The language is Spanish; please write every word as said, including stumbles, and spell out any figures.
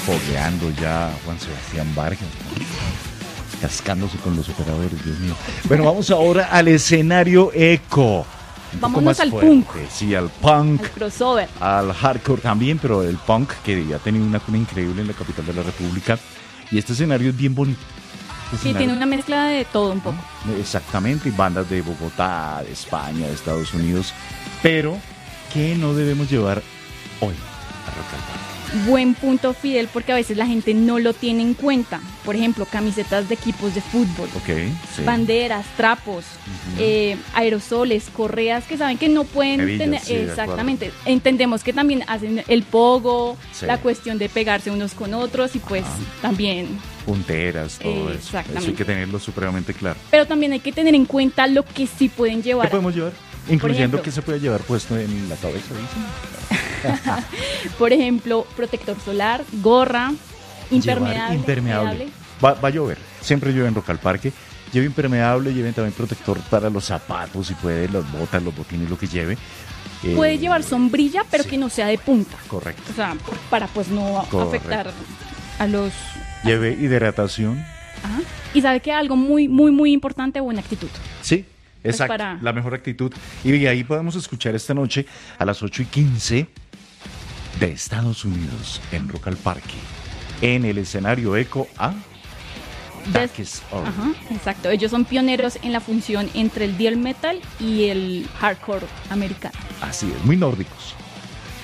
fogueando ya Juan Sebastián Vargas, ¿no? Cascándose con los operadores, Dios mío. Bueno, vamos ahora al escenario eco. Un poco Vámonos más al fuerte. punk. Sí, al punk. Al crossover. Al hardcore también, pero el punk que ya ha tenido una cuna increíble en la capital de la República. Y este escenario es bien bonito. Este Sí, escenario- tiene una mezcla de todo un poco. Exactamente, y bandas de Bogotá, de España, de Estados Unidos. Pero, ¿qué no debemos llevar hoy a Rock al Parque? Buen punto, Fidel, porque a veces la gente no lo tiene en cuenta. Por ejemplo, camisetas de equipos de fútbol, Ok, sí. banderas, trapos, Ujú. eh, aerosoles, correas que saben que no pueden Hebillas, tener. sí, de acuerdo. Exactamente. Entendemos que también hacen el pogo, Sí. la cuestión de pegarse unos con otros y pues Ajá. también. Punteras, todo eso. Exactamente. Eso hay que tenerlo supremamente claro. Pero también hay que tener en cuenta lo que sí pueden ¿Qué llevar. podemos llevar? Incluyendo ejemplo- que se puede llevar puesto en la cabeza, dicen. Por ejemplo, protector solar, gorra, impermeable. Llevar impermeable. Va, va a llover. Siempre llueve en Rock al Parque. Lleve impermeable, lleven también protector para los zapatos, si puede, las botas, los botines, lo que lleve. Eh, Puede llevar sombrilla, pero sí. que no sea de punta. Correcto. O sea, para pues no Correcto. afectar a los... Lleve hidratación. Ajá. Y sabe que algo muy, muy, muy importante, buena actitud. Sí, Pues exacto. para- La mejor actitud. Y ahí podemos escuchar esta noche a las ocho y quince de Estados Unidos en Rock al Parque. En el escenario Eco a Darkest Hour. Ajá, exacto. Ellos son pioneros en la función entre el death metal y el hardcore americano. Así es, muy nórdicos.